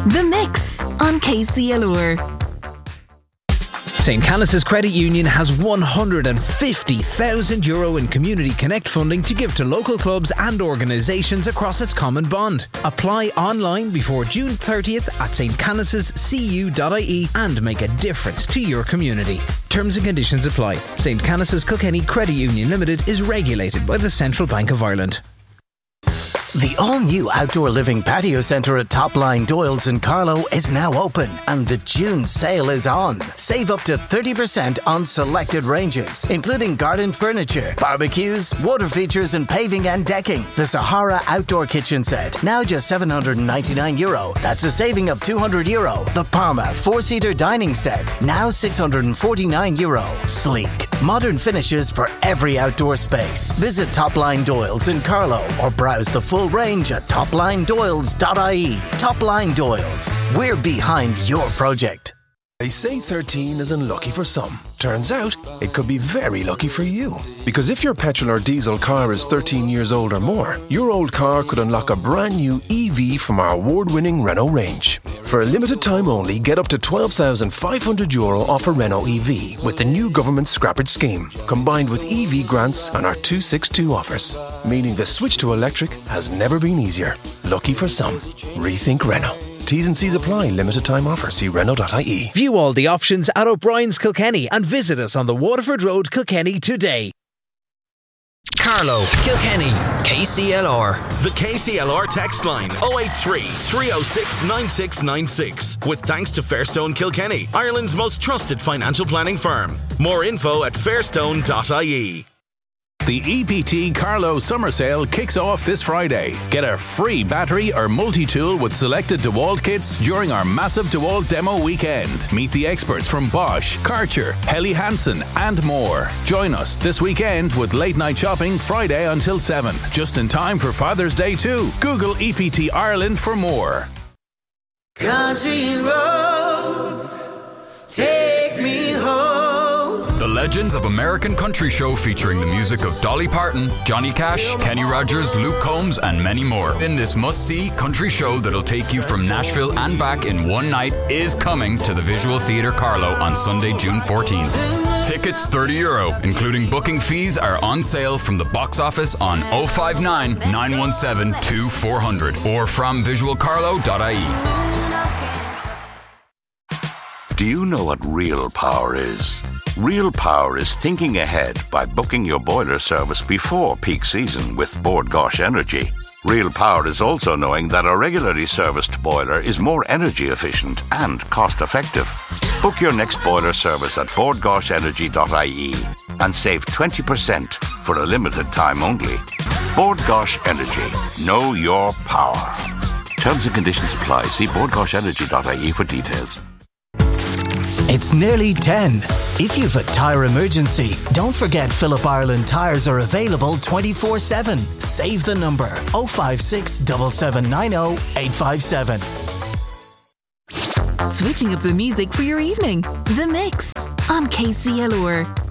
The Mix on KCLR. St. Canice's Credit Union has €150,000 in Community Connect funding to give to local clubs and organisations across its common bond. Apply online before June 30th at stcanicescu.ie and make a difference to your community. Terms and conditions apply. St. Canice's Kilkenny Credit Union Limited is regulated by the Central Bank of Ireland. The all-new outdoor living patio centre at Topline Doyle's in Carlow is now open and the June sale is on. Save up to 30% on selected ranges, including garden furniture, barbecues, water features and paving and decking. The Sahara outdoor kitchen set, now just €799. That's a saving of €200. The Parma 4-seater dining set, now €649. Sleek, modern finishes for every outdoor space. Visit Topline Doyle's in Carlow or browse the full range at toplinedoyles.ie. Topline Doyles. We're behind your project. They say 13 is unlucky for some. Turns out, it could be very lucky for you. Because if your petrol or diesel car is 13 years old or more, your old car could unlock a brand new EV from our award-winning Renault range. For a limited time only, get up to €12,500 off a Renault EV with the new government scrappage scheme, combined with EV grants and our 262 offers. Meaning the switch to electric has never been easier. Lucky for some. Rethink Renault. T's and C's apply. Limited time offer. See Renault.ie. View all the options at O'Brien's Kilkenny and visit us on the Waterford Road, Kilkenny today. Carlow, Kilkenny, KCLR. The KCLR text line 083 306 9696. With thanks to Fairstone Kilkenny, Ireland's most trusted financial planning firm. More info at fairstone.ie. The EPT Carlow Summer Sale kicks off this Friday. Get a free battery or multi-tool with selected DeWalt kits during our massive DeWalt demo weekend. Meet the experts from Bosch, Karcher, Helly Hansen and more. Join us this weekend with late night shopping Friday until 7. Just in time for Father's Day too. Google EPT Ireland for more. Country roads, take me home. The Legends of American Country Show featuring the music of Dolly Parton, Johnny Cash, Kenny Rogers, Luke Combs and many more. In this must-see country show that'll take you from Nashville and back in one night is coming to the Visual Theatre Carlow on Sunday, June 14th. Tickets €30, including booking fees, are on sale from the box office on 059 917 2400 or from visualcarlow.ie. Do you know what real power is? Real power is thinking ahead by booking your boiler service before peak season with Bord Gáis Energy. Real power is also knowing that a regularly serviced boiler is more energy efficient and cost effective. Book your next boiler service at bordgaisenergy.ie and save 20% for a limited time only. Bord Gáis Energy. Know your power. Terms and conditions apply. See bordgaisenergy.ie for details. It's nearly 10. If you've a tyre emergency, don't forget Phillip Ireland tyres are available 24/7. Save the number 056 7790 857. Switching up the music for your evening. The Mix on KCLR.